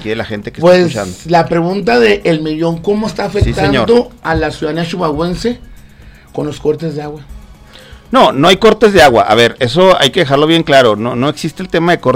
aquí de la gente que Pues, está escuchando. la pregunta de El Millón, ¿cómo está afectando a la ciudadanía chihuahuense con los cortes de agua? No hay cortes de agua. A ver, eso hay que dejarlo bien claro. No existe el tema de cortes